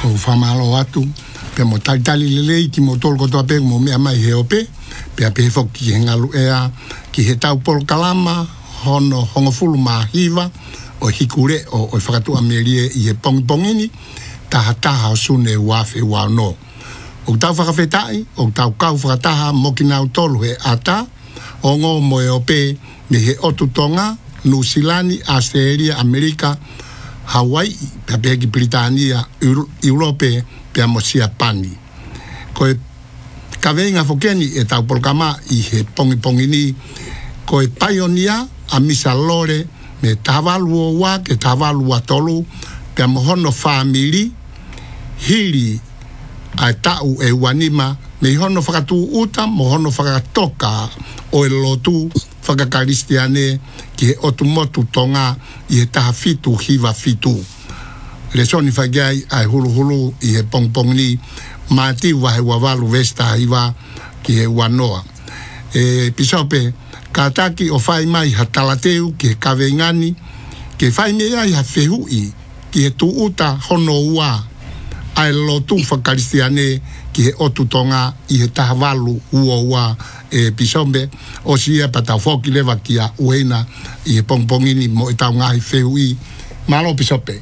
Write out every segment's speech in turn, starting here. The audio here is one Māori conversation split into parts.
o whamalo atu, pe mo talitali lelei ki mo tolu kotoa pe mo mea mai he ope, pe a pe fok ki he ngalu ea, ki he tau polo kalama, hono hongofulu mahiva, o hikure o whakatua merie i he pongipongini, taha o sune wafe wano. O tau whakawhetai, o tau kau whakataha moki nau tolu he ata, o ngō moe ope me he otutonga, Nusilani, Australia, Amerika, Hawaii, pe pe ki Britania, Europe, pe mosia pani. Koe kawenga fokeni e tau polkama i he pongipongini, koe paionia a misa lore me tavalu o wa ke tavalu a tolu, pe mohono family, hili a tau e wanima, me hono whakatu uta, mohono whakatoka o e lotu, whakakaristiane, ki he otumotu tonga, i he taha fitu, hiva fitu. Le soni whagiai ai hulu i he pongpongni, mati wahe wawalu vesta hiva, ki he wanoa. Pisope, kataki o whai mai ha talateu, ki he kawengani, ki whai mea i ha whehui, ki he tuuta hono ua, ai lotu whakaristiane, ki he otutonga, i he taha walu ua pisombe, o sia patau whoki lewa ki a uena, i he pongpongini mo i tau ngahi whehui. Malo pisope.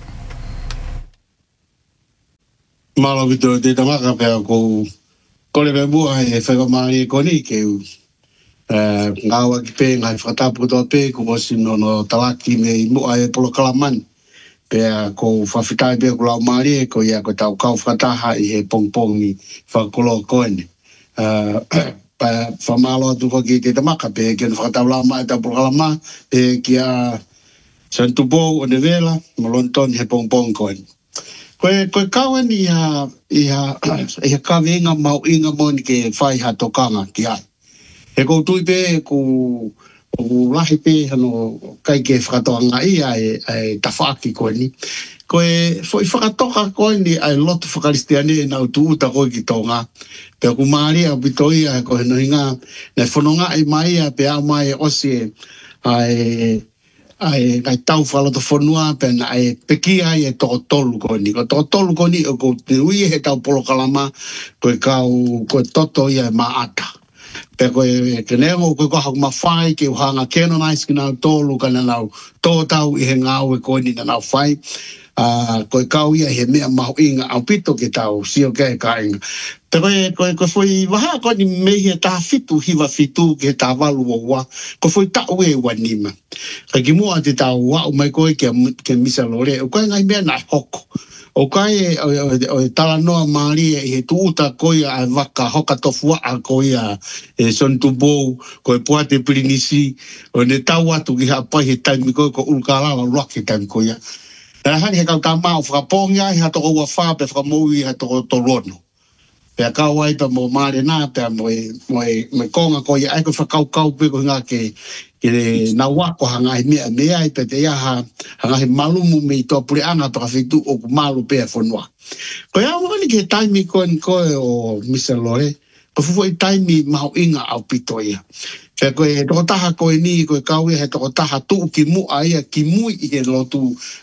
Malo vito te tamaka pea ko le bua e whakamari koni ke ngawa ki pe ngai whakatapu toa pe ko wasino no talaki me i mua e polo kalaman pea ko whawhitai pea ko lau maari ko ia ko tau kau whakataha i he pongpongi whakolo koene. Whamalo atu hoki te tamaka pe kia whakatau lau mai tau polo kalama pe kia Santubo o Nevela malonton he pongpong koene. Koe kawen iha kawenga mau inga mo ni ke whai ha tokanga ki ai. He koutui pe ku lahi pe hano kai ke whakatoanga ia e tawhaki koe ni. Koe whakatoka koe ni ai lotu whakaristiane na utuuta koe ki tonga. Pe ku maari au pitoi ai koe no hinga ne whanonga i mai a pe au mai osi ai tau whalato whanua pe na ai peki ai e toko tolu koni. Ko toko tolu koni o ko te ui he tau polo kalama koe toto ia e maata. Pe koe ke nengo koe koha kuma whai ke uhanga canonize ki nau tolu ka na nau tō tau i he ngau e koni na nau whai. Koe kau ia he mea mahu inga au pito ke tau sio ke ka inga. Te koe fwoi waha koe ni mehi e taha fitu hiva fitu ke ta walu o wa. Koe fwoi tau e wanima. Ka ki mua te tau wau mai koe ke misa lore. O koe ngai mea nai hoko. O kai o talanoa maari e he tuuta koe a waka hoka tofu a koe a Santubo, koe puate pirinisi. O ne tau atu ki hapai he taimi koe ko ulkalala luaki taimi koe a. Nā hani he kau tā mau whakapongia, he hatoko ua whā pe whakamoui, he hatoko torono. Pea kau ai pa mo maare nā, pea moe konga ko i aiko whakaukau pe ko ngā ke nā wako hanga he mea ai pe te ia hanga he malumu me i tō pure anga pa whitu o ku malu pea whanua. Ko ia mwani ke taimi koe o Misa Lore, ko fufu i taimi maho inga au pito ia. Pea koe toko taha koe ni, koe kau ia he toko taha tuu ki mua ia, ki mui i he lotu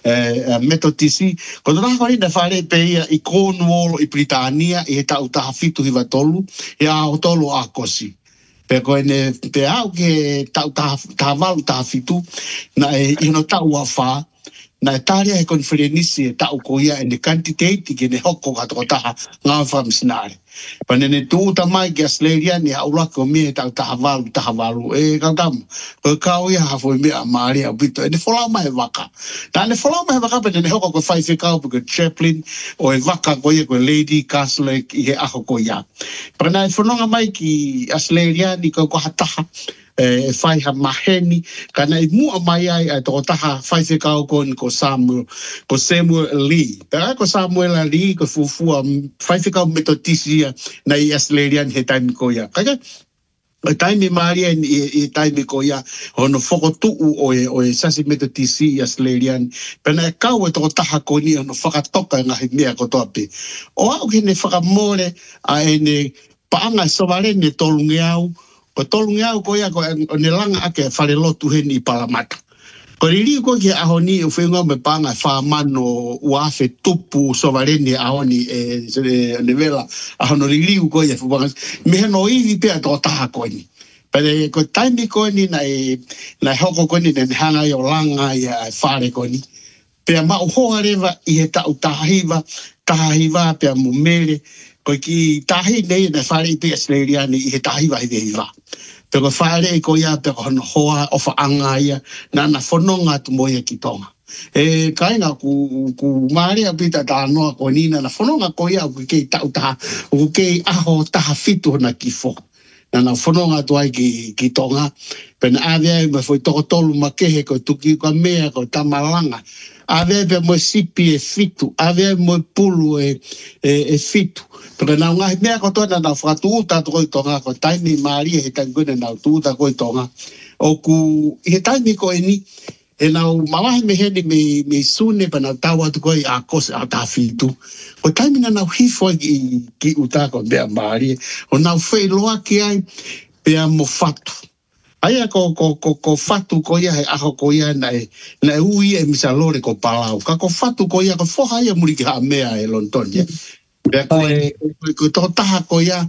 metotisi. Ko tō taha koe ni na whare pe ia i Cornwall, i Britania, i he tau taha fitu hiva tolu, i a o tolu a kosi. Pea koe ne pe au ke tau taha walu taha fitu, na e ino tau a wha, na e tāria he konferenisi e tau ko ia e ne kantiteti ke ne hoko ka toko taha ngā whamsinare. Pane ne tūta mai ki Australia ni haurako mea tau taha walu. E kautamu, koe kau ia hafoi mea maari au pito. E ne wholau mai waka. Na ne wholau mai waka pe ne hoko koe whaife kau pe koe chaplain o e waka koe ia koe lady Catholic i he aho koe ia. Pane e whanonga mai ki Australia ni koe koha taha. E whai ha maheni, kana i mua mai ai toko taha whaife kau koe ko Samuel Lee. Pera ko Samuel Lee ko fufua whaife kau metotisi na i Australian he taimi ko ia. Kaka, o taimi Maria i taimi ko ia, hono whakotuu o e sasi metotisi i Australian, pena e kau e toko taha ko ni hono whakatoka ngahi mea ko toape. O au ke ne whakamore a e ne paanga sovare ne tolunge au, ko tolunge au ko ia ko ne langa ake whare lotu he ni Palamata. Ko riri ko ki ahoni o whenga me panga whamano uafe tupu sovareni ahoni ne vela ahono riri ko ia whupanga. Mehe no iwi pia tō taha koe ni. Pere ko taimi koe ni na hoko koe ni ne hanga i o langa i a whare koe ni. Pea ma uhoa rewa i he tau tahiwa pea mo mere. Ko ki tahi nei na whare i pia Australia ni i he tahiwa i hiwa. Pea ko whare ko ia pea ko hono hoa o whaanga ia na whanonga tu moia ki tonga. E kainga ku maarea pita ta noa ko nina na whanonga ko ia ku kei tau taha o ku kei aho taha fitu na ki fo. Na whanonga tu ai ki tonga. Pea na awea i ma foi toko tolu ma kehe ko tuki ko mea ko tamalanga. Avea pe mo sipi e fitu, avea mo pulu e fitu. Porque na ngahi mea ko toa na whakatuuta to koi tonga, ko taimi maari he tangune na tuuta koi tonga. O ku, he taimi ko e ni, e nau mawahi me heni me sune pa na tawa tu koi a kose a ta fitu. Ko taimi na nau hifo ki uta ko mea maari. O nau whai loa ki ai, pea mo fatu. Aia ko fatu ko ia he aho ko ia na ui e misalore ko palau. Ka ko fatu ko ia ko foha ia muri ki ha mea e lontonia. Pea ko toko taha ko ia,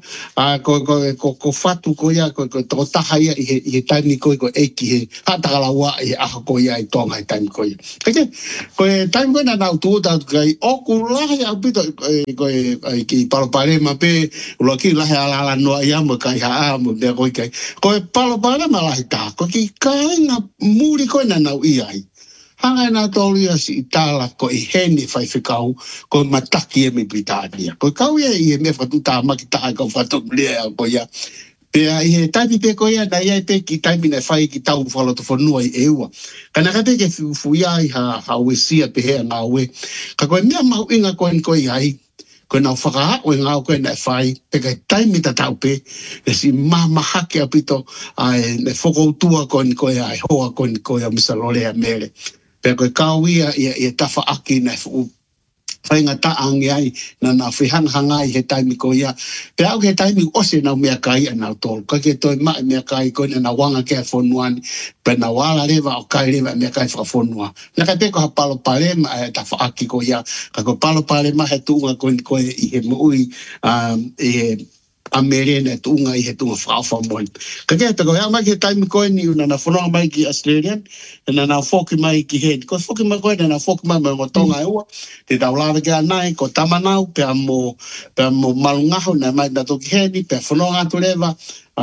ko fatu ko ia, ko toko taha ia i he taimi ko eiki he hatakalaua i he aho ko ia i tonga i taimi ko ia. Kake, ko e taimi ko ia na nau tuuta kai oku lahi au pito ki Paloparema pe ulo ki lahi alala noa i amo kai ha amo mea ko i kai. Ko e Paloparema lahi taha, ko ki kainga muri ko ina nau i ai. Hanga na tōria si itala ko i heni whai whikau ko mataki e me Britania. Ko kau ia i e me whatuta maki taha kau whatumlea ko ia. Pea i he taimi pe ko ia na ia pe ki taimi na whai ki tau whaloto whanua i eua. Kana ka pe ke whiuwhuia i ha uesia pe hea ngā ue. Ka koe mea mau inga koe ni koe i ai. Koe nau whakaha o ngā koe na whai. Pe kai taimi ta tau pe. E si mahake a pito ai ne whakoutua koe ni koe ai hoa koe ni koe a misalolea mere. Pea koe kauia i tafa aki na whainga taangi ai na whihanghanga i he taimi ko ia. Pea au he taimi ose nau mea kai a nau tolu. Ka ke toi mai mea kai koe na wanga kia whonuani. Pea na wala rewa o kai rewa mea kai whafonua. Na ka peko ha Paloparema e tafa aki ko ia. Ka koe Paloparema he tuunga koe i he mui i he Amerina e tuunga i he tunga whaawha moen. Ka kea tako hea mai ki he taimi koe ni una na whanonga mai ki Australian, e na nau whoki mai ki he. Ko whoki mai koe na nau whoki mai mai ngotonga e ua, te tau lawa ki anai, ko tamanau, pea mo malungaho na mai na toki he ni, pea whanonga atu lewa,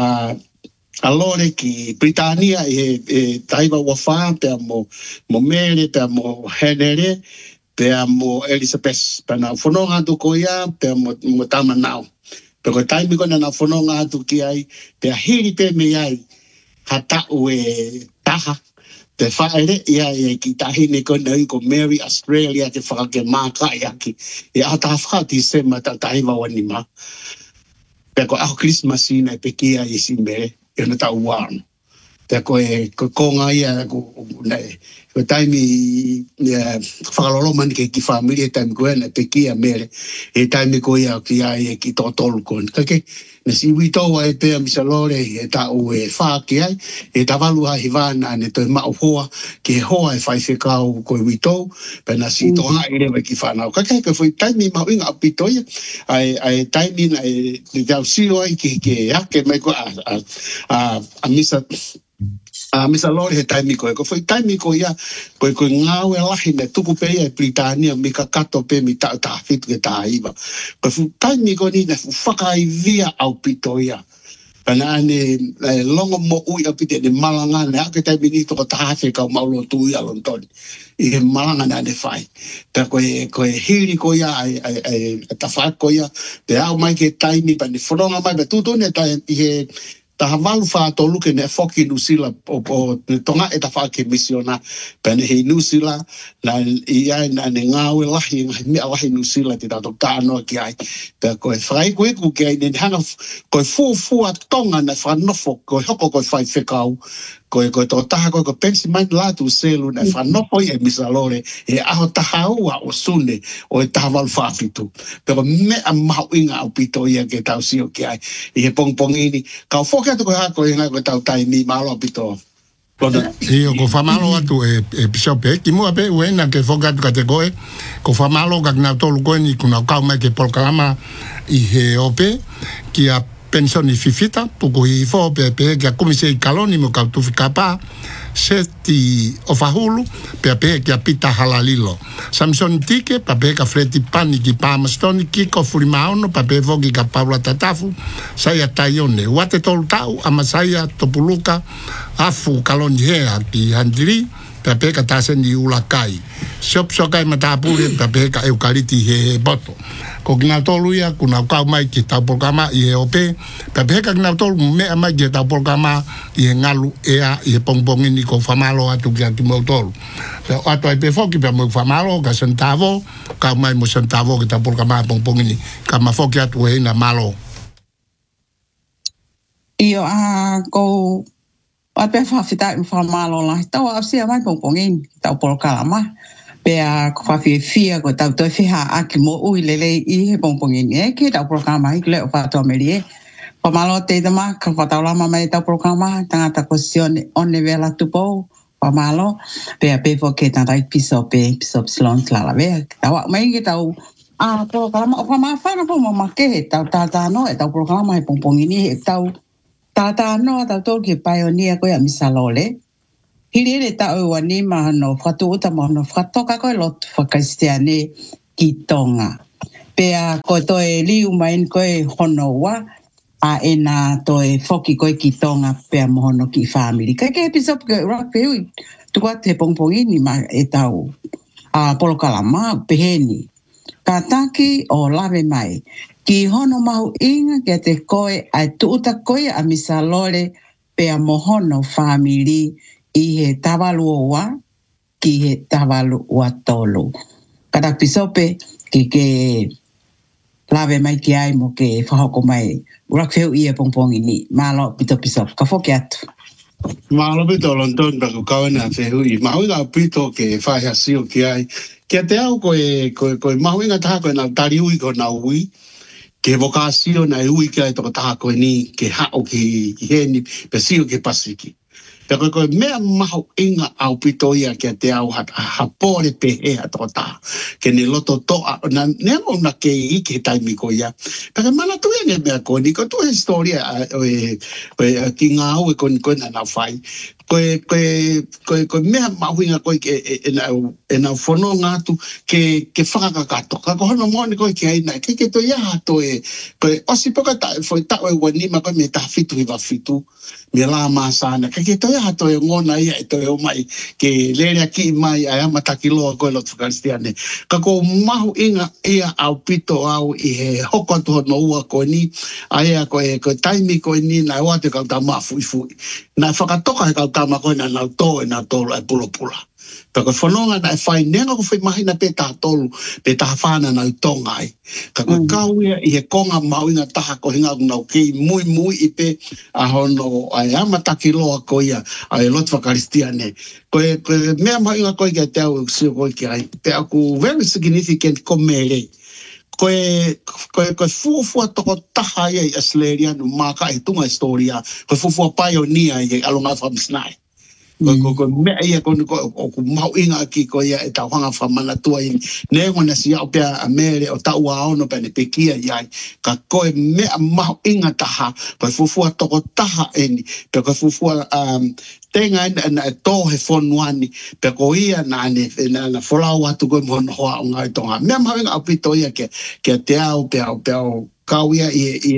a lore ki Britania e taiwa wawha, pea mo mere, pea mo henere, pea mo Elizabeth, pea na whanonga atu ko ia, pea mo tamanau. Pero taimi ko na whanonga atu ki ai, pea hiri pe me ai, ha tau e taha, te whaere ia e ki tahine ko na ko Mary Australia te whakake māka i aki, e ata whakati sema ta tahiwa wani ma. Pea ko aho Christmas ina e pekia i si mere, e na tau wāno. Pea ko konga ia, ko taimi whakalolomani ke ki whamiri e taimi ko ena pekia mere, e taimi ko ia ki ai e ki tōtolu koni. Kake, na si witoa e pea misalore e tau e whaaki ai, e tawalu hahi vāna ne toi mauhoa, ke hoa e whaiwhekau koe witou, pea na si toha i rewa ki whanau. Kake, ka whai taimi mau inga apitoia, ai taimi na e tau siro ai ke ake mai ko a misa lori he taimi koe. Ko whai taimi ko ia, koe ngāu e lahi ne tuku pe ia e Britania, mi ka kato pe mi tau fitu ke tā iwa. Koe whai taimi ko ni ne whakai via au pito ia. Kana ane longo mo ui au pite ne malanga, ne ake taimi ni toko tāwhi kau maulo tui alontoni. I he malanga ne ane whai. Pea koe hiri ko ia, ta whai ko ia, pe au mai ke taimi, pa ne whanonga mai, pe tūtone i he taha walu whātō luke ne whoki nusila o tonga e ta whake misiona pene hei nusila na i ai na ne ngāwe lahi mea lahi nusila te tato kānoa ki ai pea koe whai koe ku ki ai ne hanga koe fuafua tonga na whanofo koe hoko koe whai whekau koe tō taha koe pensi mai lātu selu na whanofo i e misalore e aho taha ua o sune o e taha walu whaafitu pea mea mahu inga au pito ia ke tau sio ki ai i he pongpongini kau whoki atu koe hako i ngai koe tau taimi malo pito. Io ko famalo atu pisope ki mo ape wena ke fogat ka te koe ko famalo ka na tolu ko ni kuna ka mai ke por kalama I he ope ki a pensioni fifita puko I fo pe ke komise kaloni mo ka tu fikapa seti ofahulu pe ke pita halalilo Samson tike pe ka freti pani ki pa mastoni ki ko fulimauno pe vogi ka Paula Tatafu saya tayone wate tolu tau ama saya topuluka afu kalon hea ki handiri pe ka tasen di ulakai shop sokai matapuri pe ka eukaliti he boto ko gina tolu ya kuna ka mai ki ta programa I ope pe ka gina tolu me mai ki ta programa I ngalu ea I pongpong ni ko famalo atu ki mo tolu atu ai pe foki pe mo famalo ka centavo ka mai mo centavo ki ta programa pongpong ni ka ma foki atu e na malo io a ko ape fa fita famalo la tau asia mai pongpongin tau programa pe a fa fia ko tau to fiha aki mo ui lele I he pongpongin e ke tau programa I le fa to melie pamalo te dama ka fa tau lama mai tau programa tanga ta kosione onne vela tupo pamalo pe a pe fo ke tanga pisope slon la ve tau mai ke tau a programa o ma fa na po ma ke tau ta no e tau programa he pongpongin e tau ta no tau to ke pioneer ko ya misalole Hiri ta o wani no fatu uta no fatu ka ko lot fakaistiane ki tonga. Pea ko to e liu main ko e honoa a ena to e foki ko ki tonga pea mohono ki family. Ka ke episode ke rock pe tu ko te pongpongi ni ma e tau a polo kalama peheni. Ka taki o lave mai ki hono mahu inga ke te koe ai tu uta koe a misalole pea mohono family I he tavalu oa ki he tavalu oa tolu. Kada pisope ki ke lave mai ki ai mo ke whahoko mai urakfeu I e pongpongi ni. Malo pito pisop. Ka foki atu. Malo pito lonton pa ko kawana fehu I. Maui la pito ke whai hasio ki ai. Kia te au koe maui nga taha koe nau tari ui ko nau ui. Ke vokasio na ui ki ai toko taha koe ni ke hao ki heni pe sio ke pasiki. Pero ko mea maho inga au pito ia ke te au hapore pe hea toko taha. Ke ni loto toa, na nemo na ke I ke taimi ko ia. Pero mana tu e mea ko ni, ko tu historia ki ngā au e ko na na whai. Koe mea mahu inga koe e na whono ngātu ke whakakakato. Ka kohono mōni koe ke aina, ke to ia hato koe osi poka tae foi tau e wanima koe me taha fitu hiwa fitu. Me la masana ke to ia hato e ngona ia e to e o mai ke lerea ki mai ai amataki loa koe lotu Kristiane. Ka ko mahu inga ia au pito au I he hoko atu hono ua koe ni, ai koe taimi koe ni na ua te kau tama fui fui. Na whakatoka he kau tama koe na nau tō e nau tōlu ai pula pula. Ka whanonga na e whai nenga ko whai mahina pe taha tolu, pe taha whana nau tonga ai. Ka koe kauia I he konga mau inga taha ko hinga nau kei mui I pe a hono ai amataki loa ko ia ai lotwa Kristiane. Koe mea mau inga koe kia te au sio koe kia ai. Pe aku very significant ko mere. Koe fuafua toko taha ia I Australia no maka I tunga historia. Koe fuafua pioneer I alonga whamsnai. Ko mea ia ko mau inga ki ko ia e tau hanga whamana tua I nengo na si au pia a mere o tau a ono pene pekia iai ka koe mea mau inga taha koe fufua toko taha eni pe koe fufua tenga na e tō he whonuani pe ko ia na wholau atu koe mohono hoa o ngai tonga mea mau inga au pito ia ke te au pe au kauia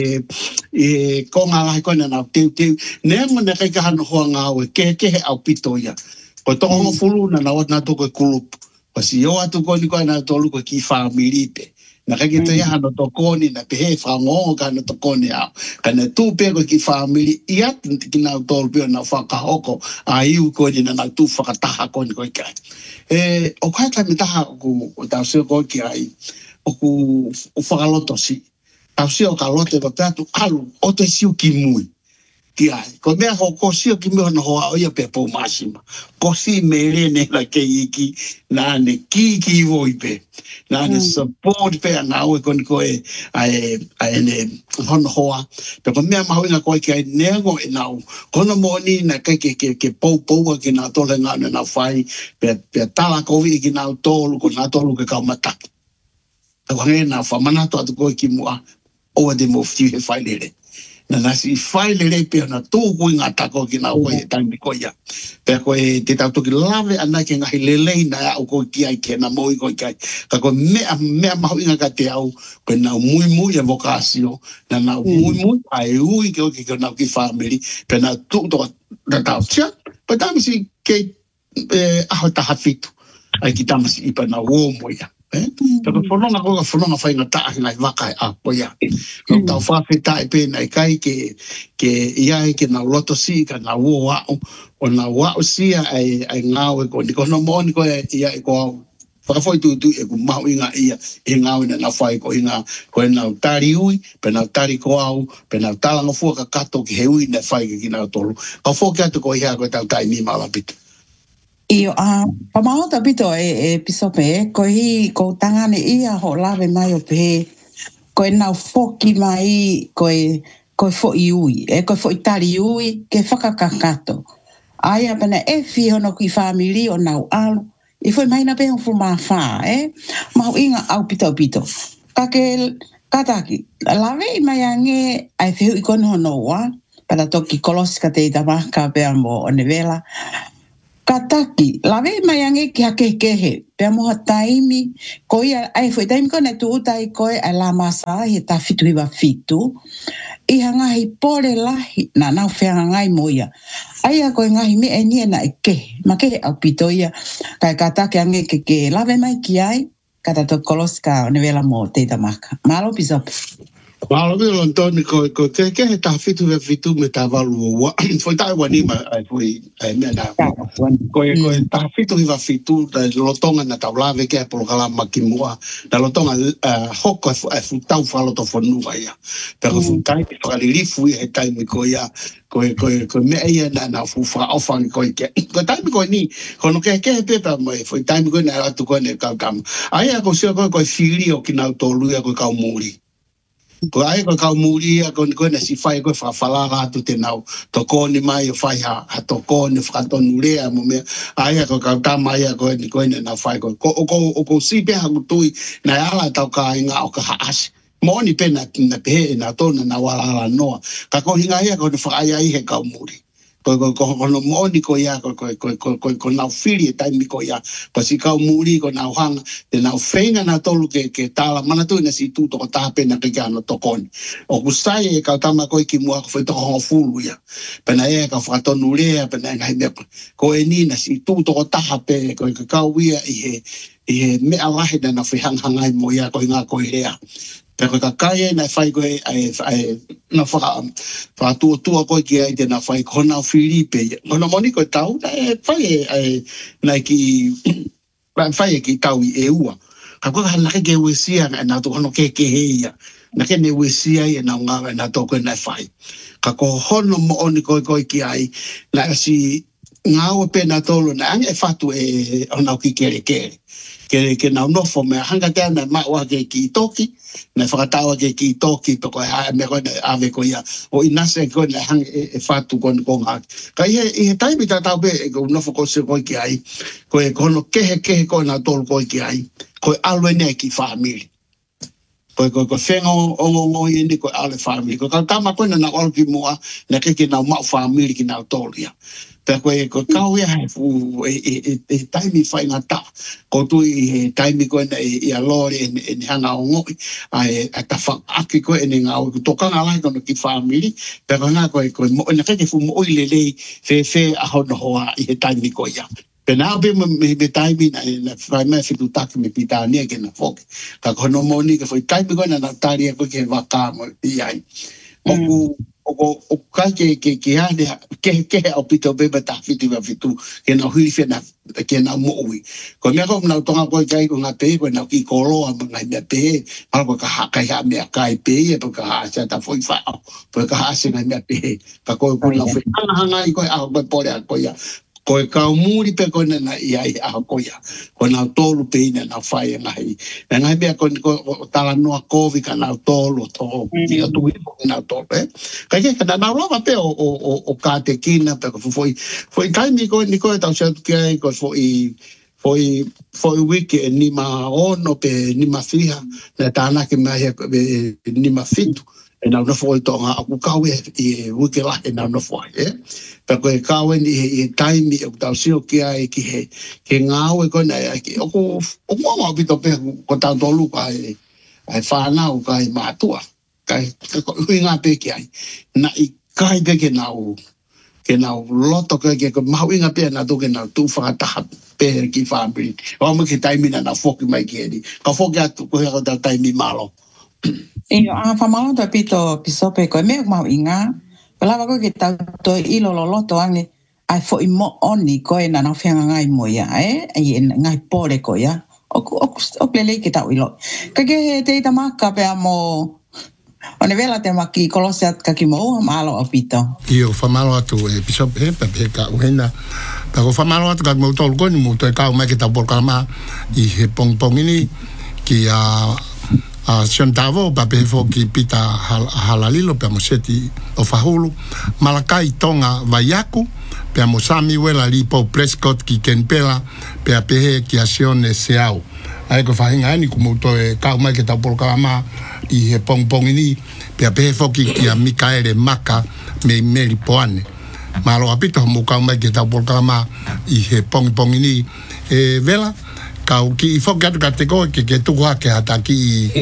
I konga lahi koe na teu nengo na kai kahano hoa ngau ke he au pito ia ko tongo fulu na na to koe kulupu ko si o atu koe ni koe na tolu koe ki whamiripe na kai ke te ia hano to koni na pe he whangongo ka hano to koni au ka na tu pe koe ki whamiri ia ki nau tolu pio na whakahoko a iu koe ni na nau tu whakataha koe ni koe kai o kai kai me taha o tau seo koe ki ai o whakaloto si tau seo ka lote ko te atu alu o te siu ki mui Kia, ko mea ko sio ki me hono hoa oia pe po masima. Ko si mere ne la ke iki, na ne ki voi pe. Na ne support pe a ngau e koni koe ai ne hono hoa. Pe ko mea mahu inga koe ki ai neango e nau. Kono moni na ke pou ki nga tole ngā na whai. Pe tala kovi ki nga tolu, ko nga tolu ke kau mataki. Pe ko nge na whamanato atu koe ki mua. Oa de mo fiu he whai lere. Na nasi whai lere pe na tōku ngā tako ki nga koe taimi koe ia. Pe koe te tau toki lawe ana ke ngahi lelei na au koe ki ai ke na moi koe ki ai. Ka koe mea mahu inga ka te au koe nau mui e vokasio. Na nau mui ai ui ke oki ke nau ki whamiri. Pe nau tūtoa na tau tia. Pe tamisi ke aho taha fitu. Ai ki tamasi ipa na uomo ia. Pero whanonga whai ngā taa ngai waka e apo ia. Nau tau whawheta e pēnei kai ke iai ke nau loto si ka nau o wao. O nau wao sia ai ngāwe ko ni kono mōni ko ia e ko au. Whakawhoi tu e ku mahu inga ia e ngāwe na nau whai ko inga ko e nau tari ui, pe nau tari ko au, pe nau talanga fua ka kato ki he ui na whai ki nau tolu. Kau whoki atu ko ia ko e tau tai ni malapita. Iyo, pamahota pito piso pe, ko tangane ia ho lawe mai o pe, ko nau foki mai, ko fo iui, ko fo itari ui, ke whakakakato. Aia pena fi hono ki whamiri o nau alu, i foi mai na pe fu ma wha, Mahu inga au pito. Kataki, lawe i mai ange, ai whiu i kono hono wa, para toki kolosika te itamaka pe amo o nevela, Kataki, lawe mai ange ki hake kehe, pea moha taimi, ko ia, ai foi taimi kone tu utai koe, ai la masa, he ta fitu hiwa fitu, i hangahi pore lahi, na nau whea ngai moia. Aia koe ngahi me e nie na e kehe, ma kehe au pito ia, kai kataki ange ke lawe mai ki ai, kata to kolosika o nevela mo te itamaka. Malo pisope. Malo velo Antoni ko ke he ta fitu me ta valu wa foi ta wani ma foi me na ko ta fitu da lotonga na ta lave ke por kala makimua da lotonga hoko fu tau falo to fonu ia pero fu tai ko ali fu e tai me ko ia ko me ia na fu fa ofan ko ke ko tai ko ni ko no ke pe pa mo foi tai ko na atu ko ne ka kam ai ko se ko filio ki na to lu ko ka muri Ko ai ko kau muri ko na si fai ko fa fala tu te nau to ko ni mai fai ha to ko ni fa to nure mo me ai ko ka ta mai ko ni na fai ko si pe ha tu na ala ta ka inga o ka as mo ni pe na pe na to na wala no ka ko hinga ia ko fa ai he kau muri ko no mo ni ko ia ko na fili tai mi ko ia ko si kau muri ko na hanga te na fenga na tolu ke tala mana tu na si tu to ta pe na ke no to kon o kusai e ka tama ko ki mo ko to ho fulu ia pe na e ka fa to nule pe na ngai me ko e ni na si tu to ta pe ko ka ia i me ala he na fe hanga mo ia ko nga ko ia pero ka kai na fai ko ai na fa tu ko ki ai na fai ko na Filipe no moni ko tau na fai ai na ki fai ki tau i ua ka ko na ke wesia na to no ke heia na ke ne wesia e na nga na to ko na fai ka ko hono mo oni ko ki ai na si nga o pe na tolo na e fatu e ona ki kere ke na no fo me hanga te na ma wa ke ki toki na whakatawa ke ki toki pe ko me ko ave ko ia o inase ko na hang e fatu ko ngā ka i he taimi ta tau pe ko no fo ko se ko ki ai ko e kono ke ko na tol ko ki ai ko alwe ne ki family ko fenga o ni ko ale family ko ka tama ko na o ki moa na ke na ma family ki na tolia pe ko kau ia fu e taimi fai ngata ko tu i taimi ko i a lore en hanga o ngoi ai ta fa aki ko en nga o to kanga lai ko ki family pe nga ko mo na ke fu mo i lele fe a ho no hoa i taimi ko ia pe na be me taimi na fai me fitu tak me pitania ke na fok ka ko no moni ke foi taimi ko na taria ko ke va ka mo i ai o kai ke hane ke au pito beba ta fitu ke na hui fena ke na mo ui ko me ko na tonga ko kai ko na pe ko na ki kolo a ngai me pe al ko ka kai ha me kai pe e ka ha sa ta foi fa po ka ha se ngai me pe ka ko la fe hanga ko a ko pore ko ya ko ka muri pe ko na ia a ko ya ko na tolu pe na fai ngai be ko tala no ko vi ka na tolu to ti tu na to pe ka ke na na roba pe o ka te kina pe ko foi kai mi ko ni ko ta se ke ko foi wiki ni ma ono pe ni ma fiha na tana ke mai ni ma fitu e na no foi tonga aku kawe e wiki la e na no foi pe ko kawe ni e time e ta sio ke ai ke ngawe ko na o mo bito pe ko ta do lu ka ai fa na o ka matua kai ko inga pe ke ai na i kai pe ke na o loto ke mau inga pe na do ke na tu fa ta pe ki family o mo ke time na foki mai ke ni ka foki atu ko ha da time malo Iyo famalo to pito pisope ko me mau inga pala ko ke ta to ilo loto ange ai fo imo oni ko na na fenga ngai mo ya ai ngai pole ko ya o plele ke ta ilo ka ke te ta maka pe amo Ona vela te maki kolosiat ka ki mo malo apito. Io famalo atu pisope pe ka uena. Pa ko famalo atu ka mo tol ko ni mo to ka mai ke ta por kama I he pong ini ki a centavo pa pe fo ki pita halalilo pe mo seti o fahulu malakai tonga vaiaku pe mo sami wela lipo Prescott ki kenpela pe a pe ki acione seau ai ko fahinga ni kumo to ka mai ke ta por kama I he pong ini pe a pe fo ki a Mikaele Maka me meri poane malo apito mo ka mai ke ta por kama I he pong ini vela kau ki fo gat ko ke tu ha ke ataki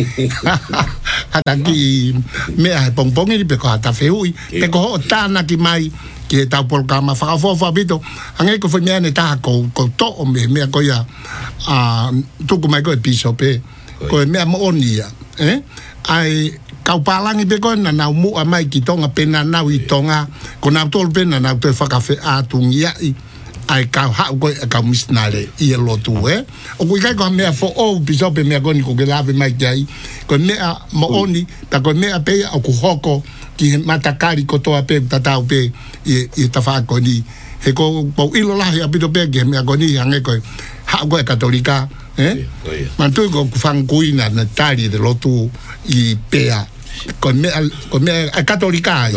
me a pong ni pe ko ata feui pe ko tana ki mai ke ta por kama fa fo bito ange ko fo me ta ko to o me ko ya tu ko mai ko piso pe ko me mo onia ai kau palangi pe ko na mu mai ki tonga pena na I tonga ko na tol pena na to fa ka fe atungia ai ka ha ko ka misnale I lo tu o ko ka me fo o piso pe me ko ni ko ke lave mai kai ko me mo oni ta ko me pe o ku hoko ki matakari ko to pe tata pe I ta fa ko ni he ko po ilo la ya pito pe ke me ko ni ange ko ha ko katolika man tu ko fang kuina na tali de lo tu I pea ko me a katolika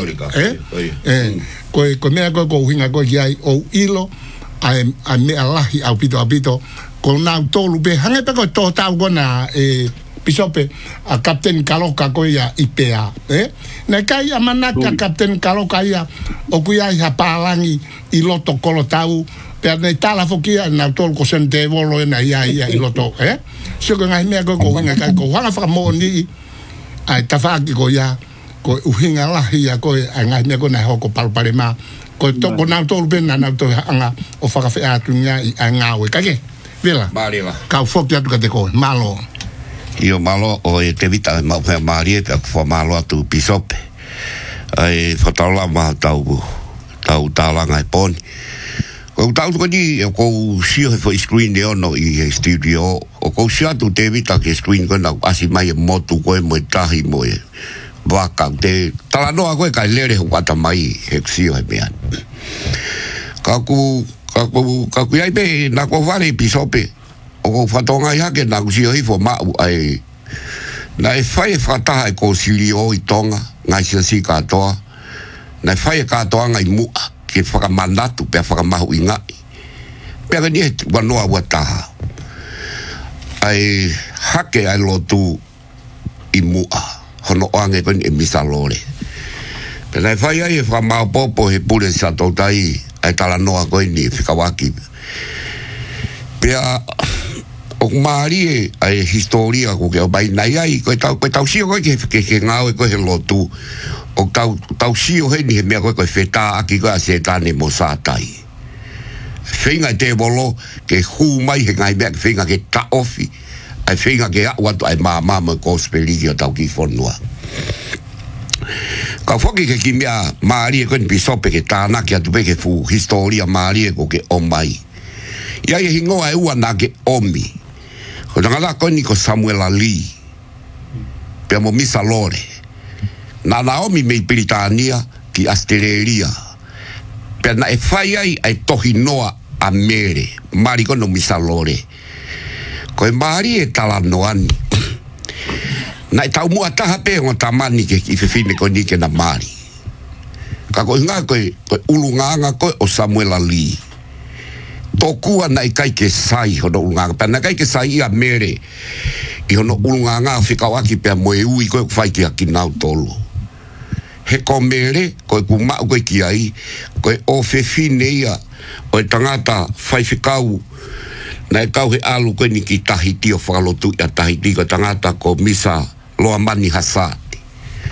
ko me ko hinga ko ai o ilo ai me alahi au pito ko na tolu pe hange pe ko to ta ko na pisope a captain kaloka ko ya IPA na kai amanaka captain kaloka ya o ku ya palangi I loto kolo tau pe na tala fokia na tol ko sente volo na ya I loto so ko ngai me ko hinga ko hala fa mo ni ai tafa ki ko ya ko uhinga lahi ya ko ngai me ko na ho ko palparema ko to ko na to ben na to anga o fa fe atunya anga we ka ke vela Marila ka fo ki atu ka te ko malo io malo o te vita ma fe Maria ka fo malo atu pisope ai fotala ma tau tala ngai pon ko tau ko ni ko si fo screen de no I studio o ko si atu te vita ke screen ko na asi mai mo tu ko mo tahi mo waka te tala no ko ka lere wata mai hexio he mean kaku ai pe na ko vale pisope o fatonga ya ke na si hi fo ma ai na e fai fata ko silio I tonga ngai si ka to na fai ka to ngai mu ke fa mandatu pe fa ma inga pe ni wano wata ai hake ai lotu I mu hono ange kon e misalole pela fai ai fa ma popo he pure sa to tai ai tala noa ko ni fikawaki pea o mari ai historia ko ke bai nai ai ko tau si ko ke ngau ko he lotu o tau si o he ni me ko feta aki ko aseta ni mosatai finga te bolo ke hu mai he ngai me finga ke ta ofi ai finga ke what ai mama mo gospel yo tau ki fonua ka foki ke kimia maari ko ni bisope ke tana ke atu ke fu historia maari ko ke omai ia ye hingo ai ua na ke omi ko tanga ko ni ko Samuel Ali pe mo misa lore na Naomi me Britania ki Australia pe na e fai ai tohi noa a mere mari ko no misa lore ko e maari e tala noani na tau mua taha pe o tamani ke i fefine ko ni ke na mari ka ko nga ko ulunganga ko o Samuel Ali tokua na kai ke sai ho no ulunganga pa na kai ke sai a mere i ho no ulunganga fika waki pe mo e ui ko fai ki akinau tolo he ko mere ko ku ma ko ki ai ko o fefine ia o tangata fai fikau na kau he alu ko ni ki Tahiti o whakalotu ia Tahiti ko tangata ko misa loa mani hasati.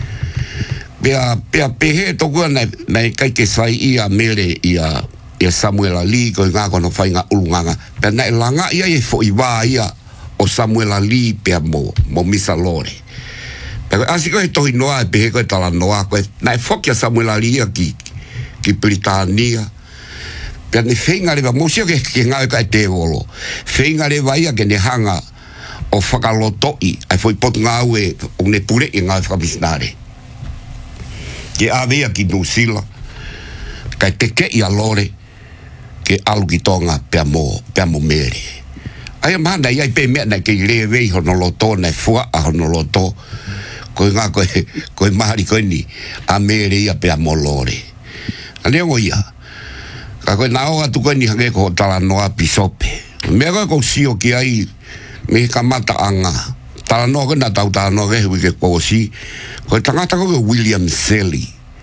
Pea pehe tokua na kai ke sai ia mere ia Samuel Ali ko ngā kono whai ngā ulunganga. Pea na langa ia e fo iwa ia o Samuel Ali pea mo misa lore. Pea asi ko he tohi noa e pehe ko e tala noa ko na e fokia Samuel Ali ia ki Britania. Pea ne whenga rewa mosio ke ngā ka e te wolo. Whenga rewa ia ke ne hanga o whakalotoi ai foi potu ngā ue o ne pure i ngā whakamisnare ke awea ki Nusila kai teke i a lore ke alu ki tonga pea mo mere ai amanda iai pe mea na ke i rewei hono loto na fua a hono loto koe ngā koe mahari koe ni a mere ia pea mo lore ane o ia ka koe nao atu koe ni hange ko tala noa pisope mea koe kou sio ki ai me kamata anga tala no ko na tau tala no ke kosi ko tangata ko William Selly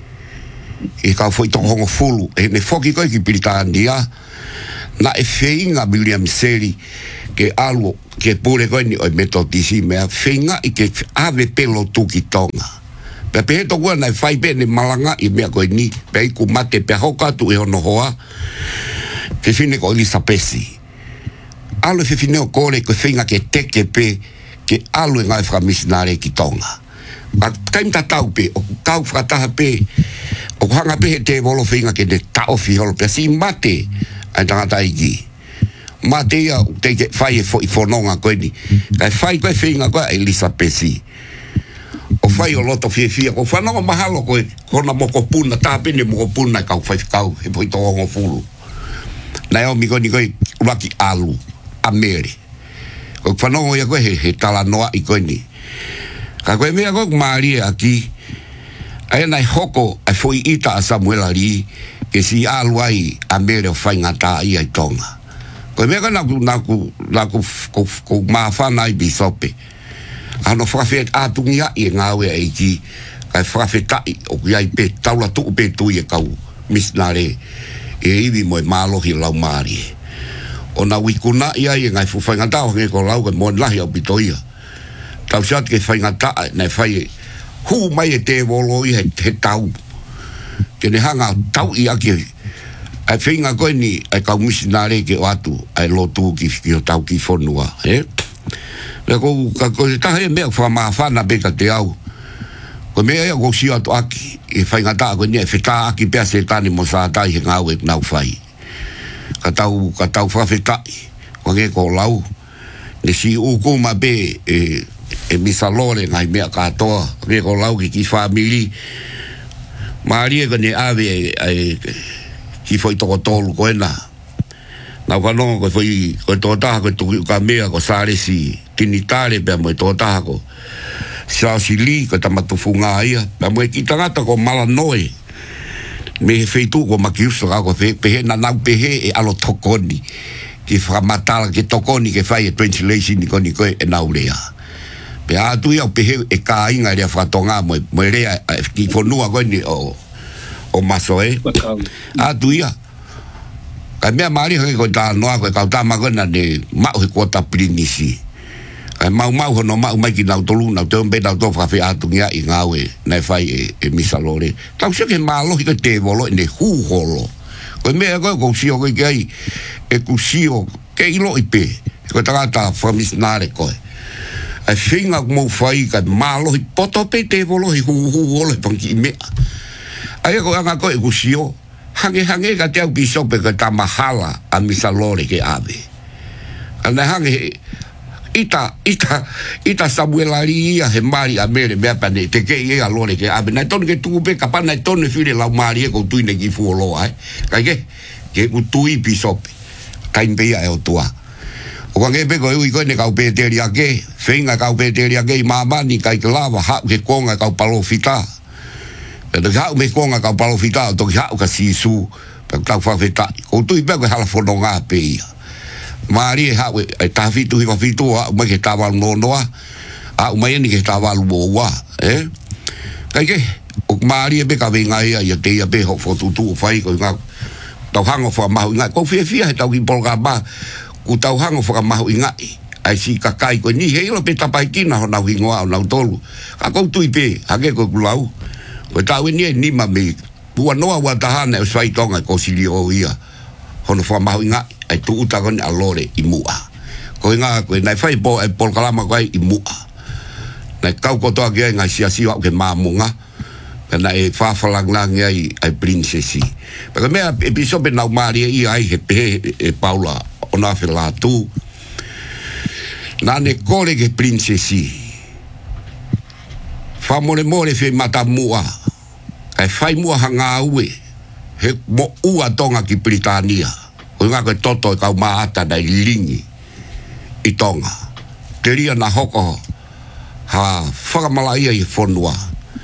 e ka foi to hongo fulu e ne foki ko ki Britania na e feinga William Selly ke alu ke pure ko ni o metodisi me feinga i ke ave pelo tu ki tonga pe to ko na fai be ni malanga i me ko ni pe ku mate pe hoka tu e ono hoa ke fine ko Elisabeth alu e fine o kore ko whinga ke teke pe ke alu e ngai whakamisnare ki tonga. Ma taim tatau pe, o kau whakataha pe, o hanga pe he te wolo whinga ke te taofi holo pe, si mate ai tangata iki. Mate ia te ke whai e whanonga koe ni. Kai whai koe whinga koe Elisabeth. O whai o loto fia, o whanonga mahalo koe, kona moko puna, tāpene moko puna kau whai kau, he poi tohongo fulu. Naomi koe ni koe uraki alu. A mere o whanongo ia koe he tala noa i koe ni ka koe mea koe Maria aki ai nai hoko ai foi ita a Samuel Ali ke si alu ai a mere o whaingata i ai tonga koe mea koe naku ko mawhana i bisope ano whakawhet atungia i ngā ue eiki kai whakawhetai o ki ai pe taula tuku pe tui e kau misnare e iwi moe mālohi lau Maria o na wikuna ia i ngai whaingata o ngai ko lau ka mo lahi au pitoia tau siat ke whaingata nai whai hu mai e te wolo i he tau ke ne hanga tau i aki ai whinga koe ni ai kau misinare ke o atu ai lotu ki o tau ki whonua le kou ka koe tahe mea whamawhana beka te au ko mea ea kou si atu aki i whaingata koe ni e wheta aki pea se tani mo sa tai he ngau e nau whai ka tau whawhetai ko nge ko lau ne si uku ma be e misa lore ngai mea katoa nge ko lau ki whamili Maria ka ne ave ki foi toko tolu ko ena na whanonga ko foi ko totaha ko tuki ka mea ko sare si tinitare pia mo e totaha ko sao si li ko tamatufunga ia pia mo e ki tangata ko malanoe me he feitu ko makiusa ko pehe na nau pehe e alo tokoni ki whamatala ke tokoni ke whai e translation ni koni koe e nau rea pe atu ia pehe e ka inga rea whatonga mo rea ki whonua koe ni o maso atu ia ka mea maari hake koe tā noa koe kau tāma koe na ne mau he kota prinisi mau hono mau mai ki nau tolu nau te ombe nau tofa whai atungia i ngāwe nai whai e misa lore tau sio ke mālohi ke te wolo ne hūholo koe mea koe kou sio koe kei e ku sio ke ilo i pe koe tangata whamisnare koe ai finga mo fai ka malo hi poto pe te volo hi hu ole pangi me ai ko anga ko egusio hange ka te au biso pe ka tamahala a misalore ke ave ana hange ita Samuel ali he mari a mere me pa ne te ke ia lore ke ave na ton ke tu pe ka pa na ton fire la mari ko tu ne ki fu lo ai ka ke u tu biso kai pe ia o tua o ka ngepe ko i ko ne ka pe te ria ke finga ka pe te ria ke mama ni kai klava ha ke konga ka palo fita pero ha me konga ka palo fita to ha ka sisu pe ka fa fita ko tu pe ko hala fononga pe ia mari ha we ta fitu hi fitu a me ke tava no a me ni ke tava lo wa kai ke o mari pe ka venga ia te ia pe ho fotu tu fai ko nga tau hango fa ma nga ko fia tau ki polga ba ku tau hango fa ma nga ai si ka kai ko ni he lo pe tapai kina ho na wingoa na tolu ka ko tu pe ha ke ko lau ko tau ni ma me bua noa wa tahana o sai tonga ko silio ia hono fa ma nga ai tu uta kon alore i mua ko nga ko nai fai po e por kalama ko i mua nai kau ko to ge nga sia ke ma munga na e fa falang lang ai princesi pero me episodio na mari i ai e Paula ona fela tu na ne kole ke princesi fa more fe mata mua ai fai mua hanga ue he mo ua tonga ki Britania o nga ko toto ka maata dai lingi i tonga teria na hoko ha whakamalaia i whonua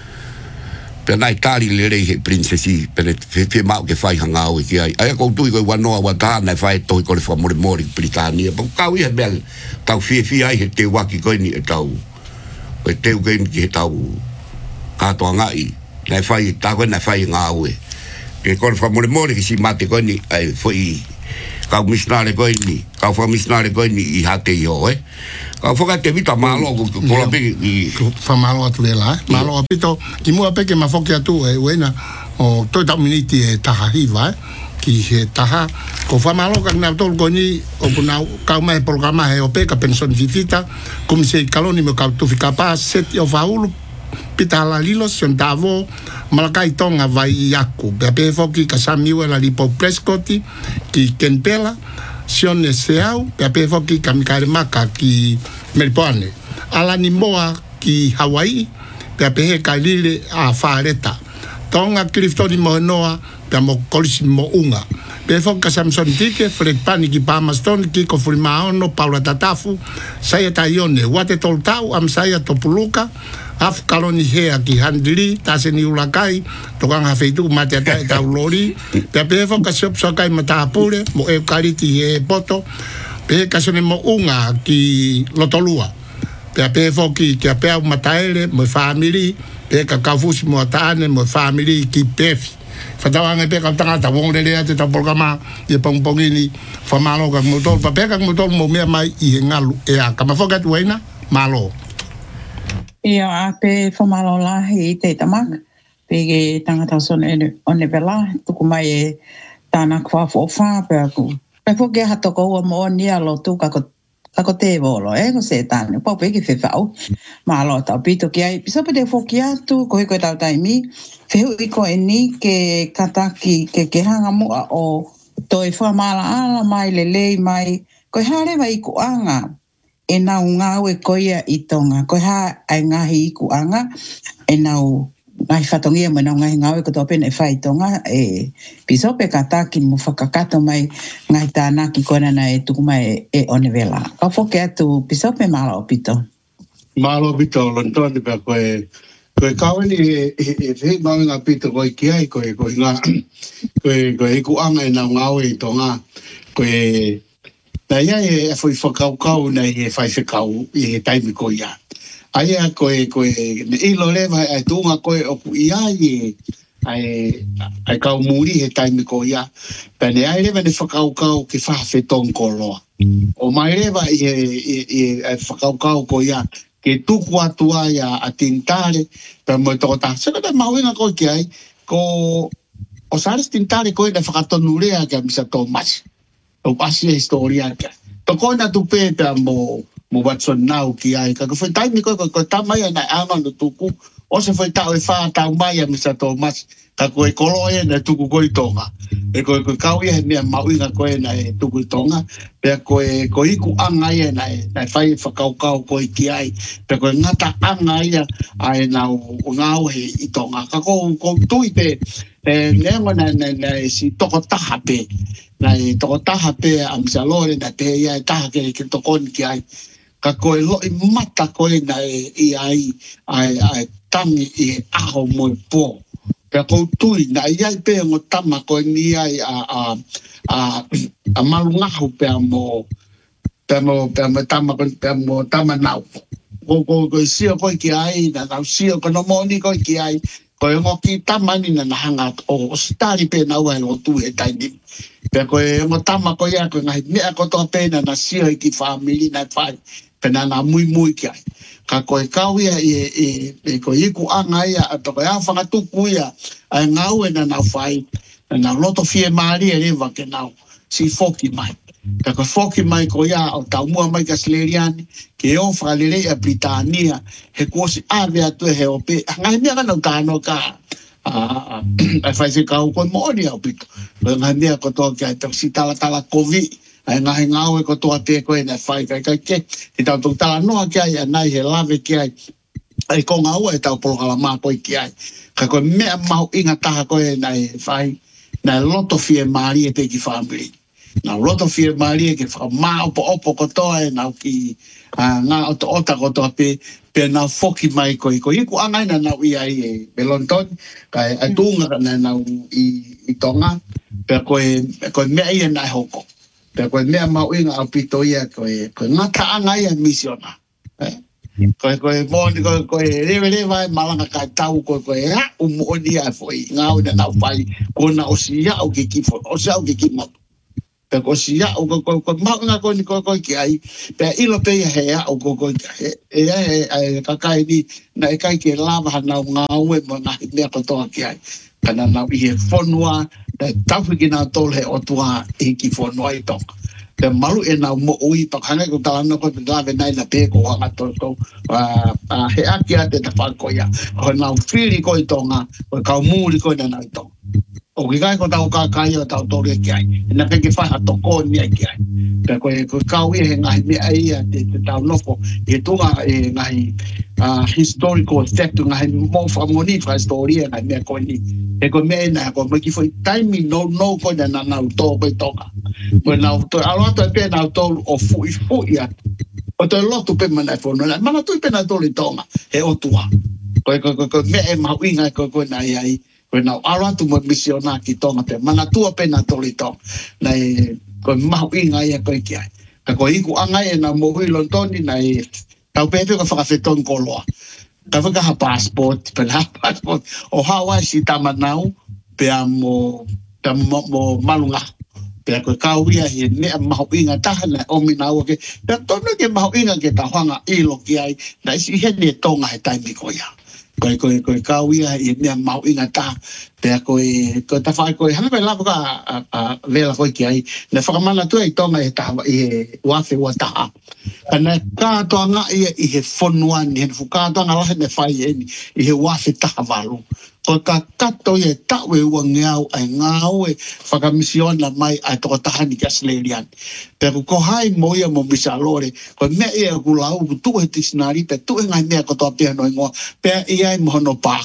pe nai tari le rei he princesi pe fe mau ke whai hanga ue ki ai ai ko tui ko wanoa wa tāna whai toi ko le whamore Britania pa kau i he bel tau fie ai he te waki koe ni e tau e teu koe ni he tau katoa ngai nai whai tako nai whai ngā ue ke ko whamore ki si mate koe ni ai foi kau misnare koe ni kau wha misnare koe ni i hate i ho kau whaka te vita malo ko la peke i fa malo atu le la malo apito ki mua peke ma foki atu e wena o toi tau miniti e taha hiva ki he taha ko fa malo ka na tol ko ni o kuna kau mai programa he o peka pension vivita kum se kaloni mo kau tu fika pa set o faulu pita la lilo son tavo malakai tonga vai yaku be foki ka samiu la lipo prescoti ki kenpela sion seau pe foki ka mikare maka ki Melbourne ala ni moa ki Hawaii pe he ka lile a fareta tonga Clifton mo noa pe mo kolisi mo unga pe foki ka Samson tike Fred Pani ki Palmerston ki ko Fulimao no Paula Tatafu saya taione wate toltau am saya topuluka af kaloni hea ki handili taseni ulakai tokanga feitu mate ata ta lori pe fo ka sop sokai mata pule mo e kaliti e poto pe ka sone mo unga ki lotolua pe fo ki pe mataele mo family pe ka kafusi mo taane mo family ki pef fatawanga pe ka tanga ta wong le ate ta programa e pongpongini fa malo ka motor pa pe ka motor mo me mai i ngalu e a ka ma foka tuena malo ia pe famalola he te tamak pe ge tangata son one vela tuku mai e tana kwa fofa pe aku pe fo ge hato ko mo ni alo tu ka ko te volo ko se tane po pe ge fe fau malo ta pito ki ai piso pe de fo ki atu ko ta taimi fe u ko eni ke kataki ke hanga mo o toi famala ala mai le mai ko hare vai ku anga e nau ngau e koia i tonga. Koe ha ai ngahi i kuanga e nau ngai whatongia mo nau ngahi ngau e koto pena e whai tonga e pisope kataki mo whakakato mai ngai tānaki kona na e tuku mai e onevela. Ka whoke atu pisope mala o pito. Mala o pito lontoni pa koe kaweni e whei mau ngā pito koe ki ai koe i kuanga e nau ngau e tonga koe na ia e foi whakaukau na e whai whakau i he taimi ko ia. Aia koe ne ilo lewa e tunga koe oku ia ai kau muri he taimi ko ia. Pene ai lewa ne whakaukau ki whawhetong ko loa. O mai lewa i whakaukau ko ia ke tuku atua ia a tintare pe mo toko ta. Saka ta mauinga koe ki ai ko o sares tintare koe na whakatonurea kia misa tō masi. O pasi a historia kia. Tokona tu peta mo mo watson nau ki ai ka foi tai mi ko tamai na ama no tuku o se foi tau e fa tau mai a misa Thomas ka ko e kolo e na tuku ko i tonga e ko kau e me mauinga ko e na e tuku i tonga pe ko iku anga e na fai kau ko i ki ai pe ko ngata anga ai na ngau he i tonga ka ko tui pe nengo na si toko taha pe na toko taha pe a misa lore na te ia taha ke tokon ki ai ka ko e loi mata ko e na i ai tangi i aho mo po pe ko tui na ia pe ngo tama ko ni ai a malunga ho pe mo tama nau ko sio ko ki ai na sio ko no moni ko ki ai ko ngo ki tama ni na hanga o stari pe na wa o tu e tai ni pe ko ngo tama ko ya ko ngai me ko to pe na sio ki family na fai pe na muy ki ai ka ko kau ia ko iku anga ia to ka fa tu ku ia ai ngau e na fai na loto fie mari e va ke nau si foki mai ka ko foki mai ko ia o tau mua mai ka sleriani ke o fa le a Britania he ko si ave atu he o pe ngai me ka no ka no ka a fai se ka ko mo ni o pito ngai me ko to ka to si tala covid ai ngau e ko to ate ko e na fai ka ke ti tau tala no ka ai nai he lave ki ai ko ngau e tau por ala ma ko ki ai ka ko me mau inga taha ko e nai fai na loto fie mari e te ki family na loto fie mari ke fa ma opo ko to e na ki nga ota ko to pe na foki mai ko iku anga na i ai belonton ka atunga na i tonga pe ko me ai na hoko pe ko me ma inga apito ia ko ngata anga ia misiona ko moni ko le vai malanga ka tau ko moni a foi ngau na fai ko na osia o ki fo osia o ki mo pe ko sia o ko ma ko ni ko ki ai pe ilo pe he o ko ka kai ni na kai ke lava na ngau e mo na me ko to ki ai kana na i fonua tafu ki na tol he o tua e ki fonua i tok pe malu e na mo ui pa hanga ko ta na ko lava na na pe ko ha to he aki ate ta fa ko ya ko na fili ko i tonga ko ka muri ko na i tonga o ki kai ko tau ka kai o tau tori ki ai na pe ki fa to ko ni ki ai pe ko ka wi he ngai me ai te tau lofo e tunga e ngai historical fact ngai mo fa moni fa story ngai me ko ni e ko me na ko me ki foi time no ko na to ko toka mo na to alo to pe na to o fu ya o to lo tu pe mana fo no mana tu pe na to li tonga e o tua ko me e ma winga ko na ai na ala tu mo misiona ki tonga pe mana tua pe na tolito na ko mau inga ia ko ki ai ko iku anga e na mo wi lontoni na tau pe ko fa feton ko lo ka fa ka passport pe na passport o hawa si tamanau pe amo malunga pe ko ka wi ai ne mau inga ta na o minau ke ta tono ke mau inga ke ta hanga ilo ki ai na si he ne tonga he tai mi ko ya ko ka wi ai ne mau inga ta pe ko ta fa ko hana la ka vela ko ki ai na fa mana tu ai tonga e ta wa fe wa ta kana ka to nga i he fonua ni he fuka to nga la ne fa i he wa fe ta valu ko ka to ye ta we wa ngau ai ngau e fa ka misiona mai ai to ta ni ka slelian pe ko hai mo ia mo bisalore ko me e ku lau tu e tisnari pe tu ngai me ko to pe no ngo pe ia mo no pa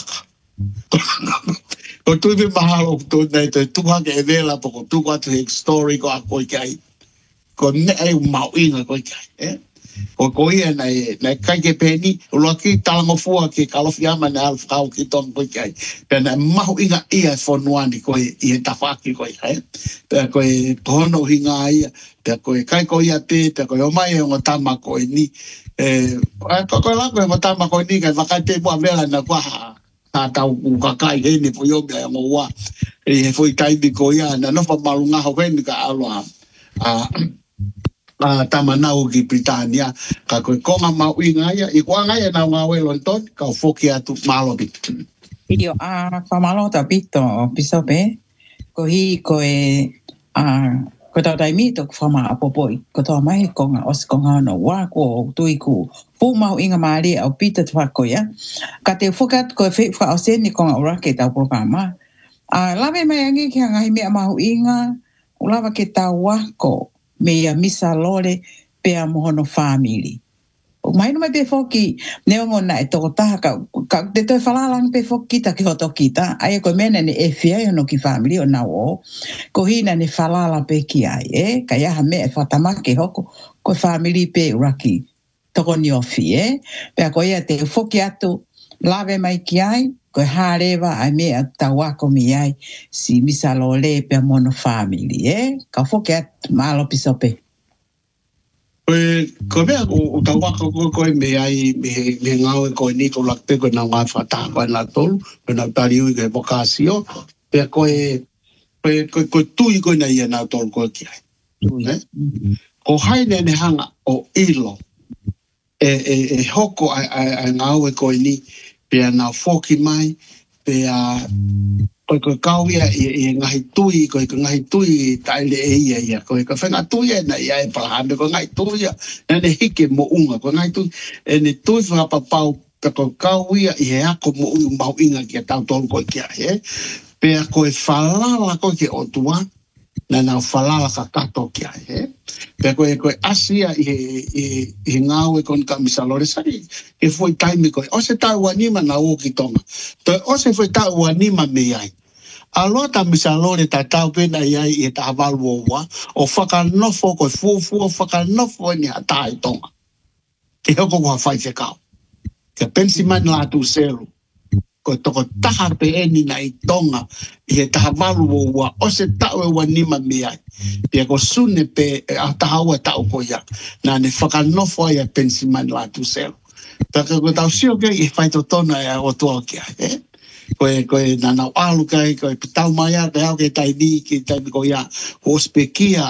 ko tu be mahalo to nei tu ha ke vela po tu kwa tu story ko ko kai ko ne ai mau inga ko kai ko ia na kai ke peni lo ki talango fua ki kalofia mana al frau ki ton ko kai pe na mau inga ia fo nuani ko i ta fa ki ko kai pe ko tono hinga ia pe ko kai ko ia pe ko o mai o tama ko ni ko la ko o tama ko ni ka va ka te po vela na kwa tau ka kai ni po yo bia mo wa e foi kai bi ko ia na no fa malunga ho ven ka alo tamanau ki Britania ka ko nga mau inga ia i kwa nga ia na nga we lonton ka foki atu malo bit Io fa malo ta pito pisope ko hi ko ko tau tai mi to fama apopoi ko tau mai ko nga os ko nga no wa ko tui ku fu mau inga mari au pita twa ko ya ka te fokat ko fe fa o sen ni ko nga ora ke tau programa a lave mai angi ki nga me mau inga ulava ke tau wa ko me ya misa lore pe a mohono family o mai no me pe foki ne mo na e to ta ka te to falalang pe foki ta ki hoto kita ai ko mena ne e fia no ki family o na o ko hina ne falala pe ki ai ka ya me e fatama ke hoko ko family pe raki to ko ni ofie pe ko ya te foki atu lave mai ki ai ko hareva ai me tawa ko mi ai si misalole pe mono family ka foki atu malo pisope ko mea o tawaka ko me ai me ngau ko ni ko lakte ko na nga fata ko na tol ko na tari u ke vocacio pe ko tui ko na ia na tol ko ki ai ko haine ne hanga o ilo e hoko ai ngau ko ni pe na foki mai pe ko kauia e ngai tui tai le ia ko whenga tui na ia e palahame ko ngai tui na ne hike mo unga ko ngai tui e ne tui whapapau ko kauia e ako mo unga mau inga ki a tau tolu ko kia pe ko e whalala ko ki o tua na nau whalala ka kato kia pe ko e asia i ngau e kon ka misalore sari e foi taimi ko o se tau anima na o ki tonga to o se foi tau anima me ai alo ta misalore ta tau pena ia i ta avalu wa o whakanofo ko fufu o whakanofo ni ata i tonga te hoko ko hawhai te kau ke pensi man la tu selu ko toko taha pe eni na i tonga i ta avalu wa o se tau e wanima mi ai pe ko sune pe a taha ua tau ko ia na ne whakanofo ia pensi man la tu selu taka ko tau sio ke i whai to tona e o tua kia koe nana alu kai koe pitau mai a te au ke tai ni ki tai ko ia hospekia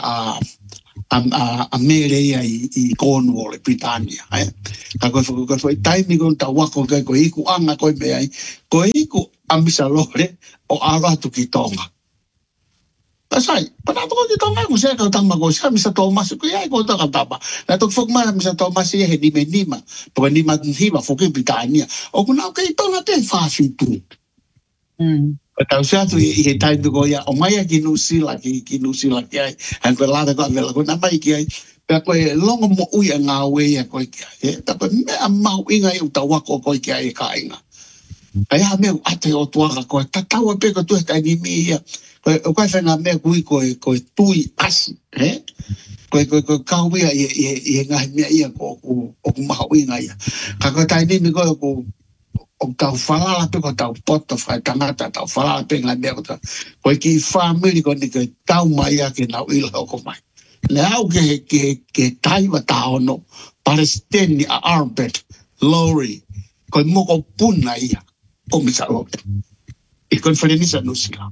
a mere ia i Cornwall Britannia ka koe tai mi kon ta wako kai ko iku anga koe me ai ko iku amisa lore o ala tu ki tonga sai para to ki tonga ko se ka tama ko sa misa Thomas ko ia ko ta tama na to fok ma misa Thomas ia he nima to ni ma hiva fok Britannia o kuna ke tonga te fa tu tau siatu i tai tu ko ia o mai ki nusila ki ai han ko la ko vela ko na mai ki ai pe ko longo mo ui nga we ia ko ki ai ta ko me a mau inga i ta wa ko ki ai ka inga ai ha me ate o tua ko ta tau pe ko tu ta ni mi ia ko fa na me ko tui asi ko ka we ia nga me ia ko mau inga ia ka ko tai ni mi ko o tau whalala pe ko tau poto whai tangata tau whalala pe ngai mea ko ki whamiri ko ni ke tau mai a ke nau ilo ko mai le au ke taiwa taono Palestini a Arbet Lori ko moko puna ia o misa lote i ko wharenisa nusila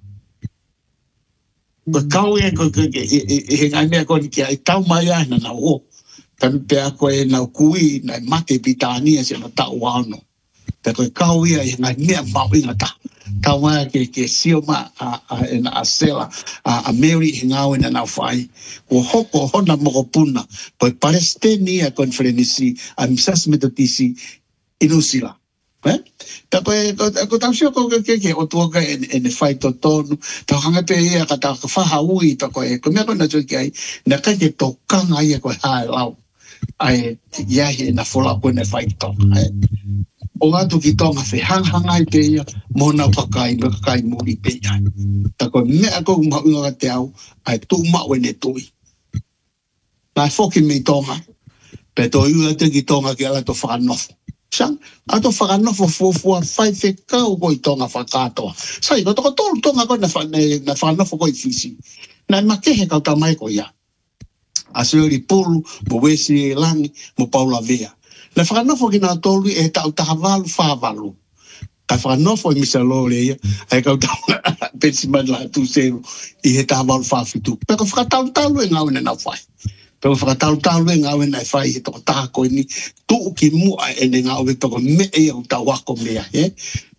ko kau e ko ngai mea ko ni ke ai tau mai a na nau o tan pe a ko e nau kui na mate Britania se na tau wano pe ko kau ia i ngai mea mau inga ta tau mai ke sio ma a sela a Mary ngau na na fai o hoko hona mo puna ko Palestini a conferency a misas metotisi inusila ta ko tau sio ko ke o tu ka en fai to tonu ta hanga pe ia ka ta fa haui ta ko me ko na jo kai na ka ke to kanga ia ko ha lau ai ia he na fola ko na fai to o atu ki tonga fe hanga i pe ia mona pakai me kai muri pe ia ta ko me ko ma unga te au ai tu ma wene tui na foki me tonga pe to yu te ki tonga ki ala to whanofo sang ato whanofo fofua fai te kau ko i tonga whakatoa sai ko toko tolu tonga ko na whanofo ko i fisi na makehe kau ta mai ko ia a seori pulu mo wesi langi mo paula vea le whanofo ki nga tolu e tau tahavalu whavalu. Ka whanofo i misa lore ia, ai kau tau pensi man la tu seru i he tahavalu whafitu. Peko whakatalu e ngau na whai. Peko whakatalu e ngau na whai he toko taha koe ni, tuu ki mua e ne ngau e toko me e au tau wako mea.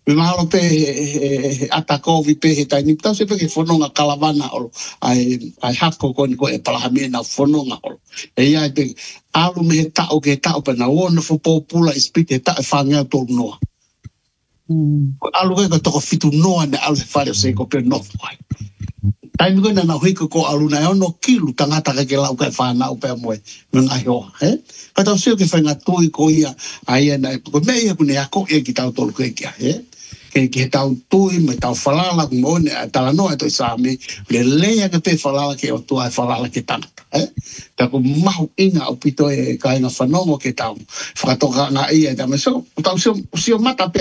me mahalo pe atako vi pe he tai ni tau se pe ke fononga kalavana o ai hako ko ni ko e palahamena fononga o e ia pe alu me tau ke tau pe na ona fo popula espite ta fanga to no alu ke to fitu no na alu fare se ko pe no fai tai mi ko na hiko ko alu na ono kilu tangata ke lau ka fana o pe mo me ngai ho ka tau se ke fanga tui ko ia ai na ko me ia ku ne ako e ki tau tolu ke kia ke tau tui me tau falala ku mo ne tala no to sami le leia ke pe falala ke o tu ai falala ke tanga ta ko mahu inga o pito e ka ina fanongo ke tau fatoka na ia da me so tau se mata pe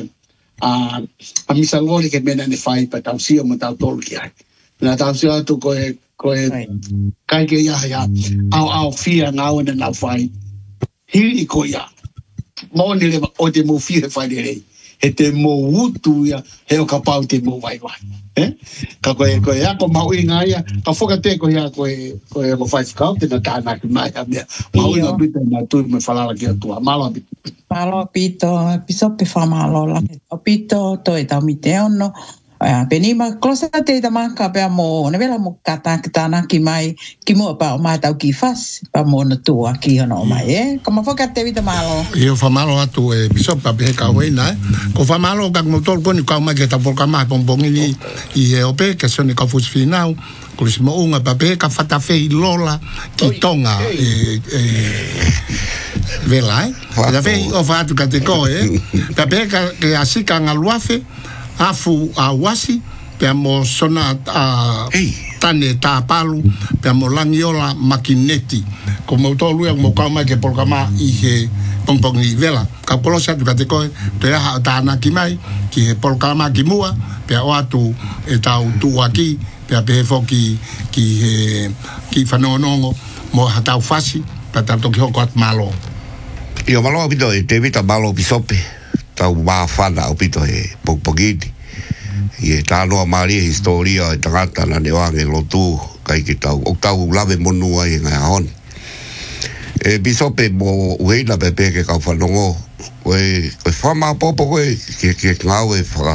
a misalori ke mena ne fai pa tau se mo tau tolu ki ai na tau se atu ko kai ke ia ya au fia ngau na na fai hiri ko ia mo ni le o te mo fia fai le e te mo utu ia he o ka pau te mo vai ka ko ia ko mau inga ia ka foka te ko ia ko ko fai ka te na ta na ki mai a mea mau ina bita na tu me falala ki atua malo pito piso pe fa malo la o pito to e tau mi te ono penima klosa te ta maka pe mo ne vela mo kata na ki mai ki mo pa o mai tau ki fas pa mo no tua ki ono mai como foca te vita malo io fa malo atu e bisopa pe ka wena ko fa malo ka mo tol ko ni ka mai ke ta por ka mai pompongini i e ope que sone ka fus final ko si mo unga pa pe ka fata fe lola ki tonga vela da fe o fa tu ka te ko pa pe ka ke asika ngaluafe afu awasi pe mo sona tane ta palu pe mo langiola makineti como todo luego mo kama ke por kama i he pompongi vela ka kolosa tu te ko te ha ta na ki mai ki por kama ki mua pe o atu e ta tu aki pe foki ki fanonongo mo hata fasi pa ta to ko malo io malo abito te vita malo bisope tau wafana o pito e pogpogiti e tano mari historia e tangata na ne wange lotu kai ki tau o tau lave monua e ngai hon e bisope mo ueina pepe ke ka whanongo koe whama popo koe ke ngau e